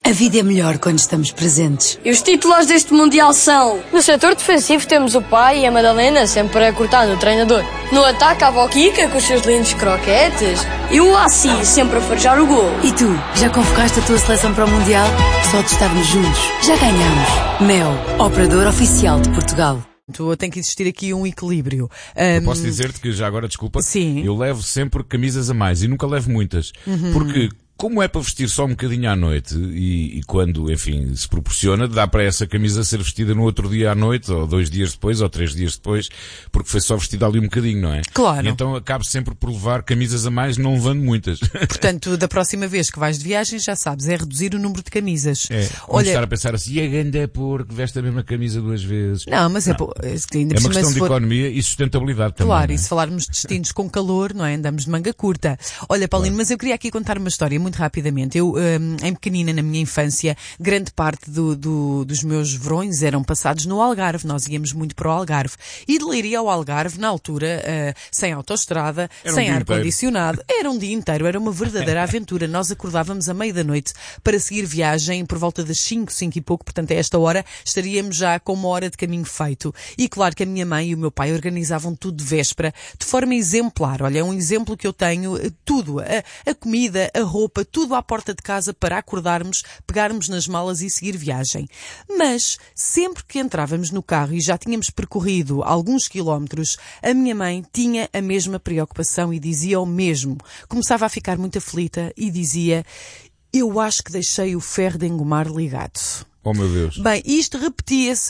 A vida é melhor quando estamos presentes. E os titulares deste Mundial são... No setor defensivo temos o pai e a Madalena sempre a cortar no treinador. No ataque, a avó Kika com os seus lindos croquetes. E o Assi sempre a farejar o gol. E tu, já convocaste a tua seleção para o Mundial? Só de estarmos juntos, já ganhamos. Mel, operador oficial de Portugal. Tem que existir aqui um equilíbrio. Eu posso dizer-te que, já agora, desculpa, sim. Eu levo sempre camisas a mais e nunca levo muitas. Porque... como é para vestir só um bocadinho à noite e quando, enfim, se proporciona, dá para essa camisa ser vestida no outro dia à noite, ou 2 dias depois, ou 3 dias depois, porque foi só vestida ali um bocadinho, não é? Claro. E então acabo sempre por levar camisas a mais, não levando muitas. Portanto, da próxima vez que vais de viagem, já sabes, é reduzir o número de camisas. Olha, estar a pensar assim, e a ganda porque veste a mesma camisa 2 vezes. Não, mas não. Ainda é uma questão de economia e sustentabilidade também. Claro, não é? E se falarmos de destinos com calor, não é? Andamos de manga curta. Olha, Paulino, mas eu queria aqui contar uma história muito rapidamente. Eu, em pequenina, na minha infância, grande parte dos meus verões eram passados no Algarve. Nós íamos muito para o Algarve. E de Leiria ao Algarve, na altura, sem autoestrada, sem ar-condicionado, era um dia inteiro, era uma verdadeira aventura. Nós acordávamos à meia da noite para seguir viagem por volta das 5 e pouco, portanto a esta hora estaríamos já com 1 hora de caminho feito. E claro que a minha mãe e o meu pai organizavam tudo de véspera, de forma exemplar. Olha, é um exemplo que eu tenho, tudo, a comida, a roupa, tudo à porta de casa para acordarmos, pegarmos nas malas e seguir viagem. Mas, sempre que entrávamos no carro e já tínhamos percorrido alguns quilómetros, a minha mãe tinha a mesma preocupação e dizia o mesmo. Começava a ficar muito aflita e dizia: eu acho que deixei o ferro de engomar ligado. Oh, meu Deus. Bem, isto repetia-se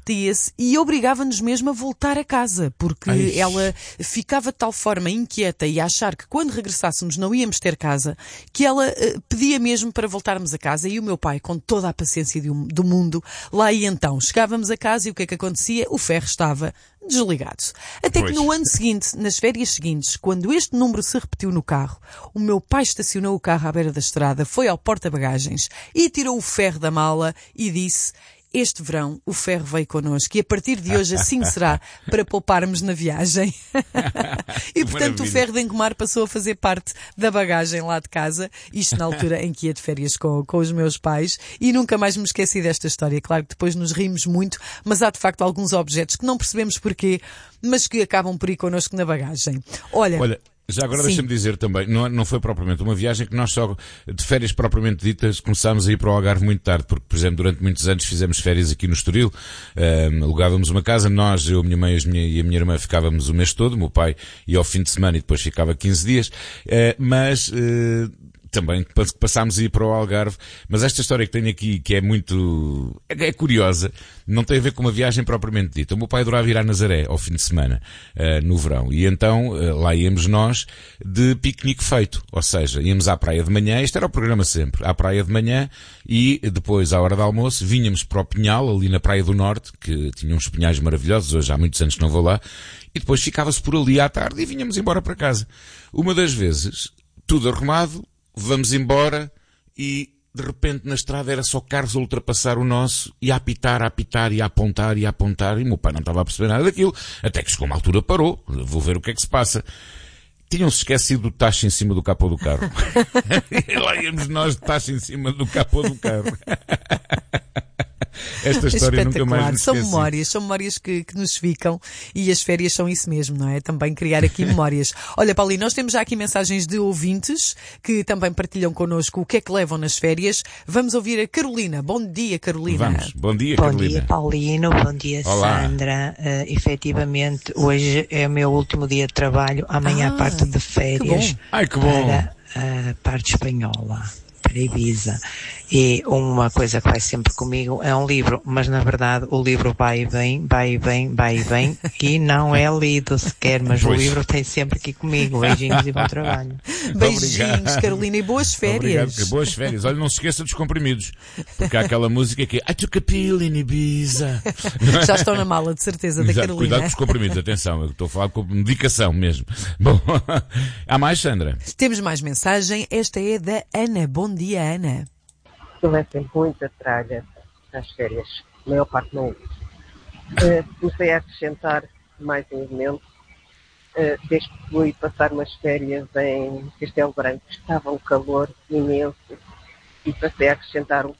e obrigava-nos mesmo a voltar a casa, porque ela ficava de tal forma inquieta e a achar que quando regressássemos não íamos ter casa, que ela pedia mesmo para voltarmos a casa, e o meu pai, com toda a paciência do mundo, lá e então. Chegávamos a casa e o que é que acontecia? O ferro estava desligado. Até que no ano seguinte, nas férias seguintes, quando este número se repetiu no carro, o meu pai estacionou o carro à beira da estrada, foi ao porta-bagagens e tirou o ferro da mala e disse: este verão o ferro veio connosco e a partir de hoje assim será, para pouparmos na viagem. E portanto o ferro de engomar passou a fazer parte da bagagem lá de casa, isto na altura em que ia de férias com os meus pais, e nunca mais me esqueci desta história. Claro que depois nos rimos muito, mas há de facto alguns objetos que não percebemos porquê, mas que acabam por ir connosco na bagagem. Olha, já agora deixa-me dizer também, não foi propriamente uma viagem que nós só, de férias propriamente ditas, começámos a ir para o Algarve muito tarde, porque, por exemplo, durante muitos anos fizemos férias aqui no Estoril, alugávamos uma casa, nós, eu, a minha mãe e a minha irmã ficávamos o mês todo, o meu pai ia ao fim de semana e depois ficava 15 dias, também passámos a ir para o Algarve, mas esta história que tenho aqui, que é muito, é curiosa, não tem a ver com uma viagem propriamente dita. O meu pai adorava ir a Nazaré ao fim de semana, no verão, e então lá íamos nós de piquenique feito, ou seja, íamos à praia de manhã, este era o programa sempre, à praia de manhã, e depois, à hora do almoço, vinhamos para o Pinhal, ali na Praia do Norte, que tinha uns pinhais maravilhosos, hoje há muitos anos que não vou lá, e depois ficava-se por ali à tarde e vinhamos embora para casa. Uma das vezes, tudo arrumado, vamos embora e de repente na estrada era só carros a ultrapassar o nosso e a apitar e a apontar e o meu pai não estava a perceber nada daquilo, até que chegou uma altura, parou, vou ver o que é que se passa. Tinham-se esquecido do tacho em cima do capô do carro. E lá íamos nós de tacho em cima do capô do carro. Esta história nunca mais me esqueci. São memórias que nos ficam, e as férias são isso mesmo, não é? Também criar aqui memórias. Olha, Paulinho, nós temos já aqui mensagens de ouvintes que também partilham connosco o que é que levam nas férias. Vamos ouvir a Carolina. Bom dia, Carolina. Vamos. Bom dia, Carolina. Bom dia, Paulino. Bom dia, olá. Sandra. Efetivamente, hoje é o meu último dia de trabalho. Amanhã parto de férias que bom. Para a parte espanhola, para Ibiza. E uma coisa que vai sempre comigo é um livro, mas na verdade o livro vai e vem, e não é lido sequer, mas o livro tem sempre aqui comigo. Beijinhos e bom trabalho. Beijinhos, Obrigado. Carolina, e boas férias. Obrigado, boas férias. Olha, não se esqueça dos comprimidos, porque há aquela música que é I took a pill in Ibiza. Já estão na mala, de certeza, da Carolina. Cuidado com os comprimidos, atenção, eu estou a falar com medicação mesmo. Bom, há mais, Sandra? Temos mais mensagem, esta é da Ana. Bom dia, Ana. Eu levo muita tralha às férias, a maior parte não uso. Comecei a acrescentar mais um elemento, desde que fui passar umas férias em Castelo Branco, estava um calor imenso, e passei a acrescentar um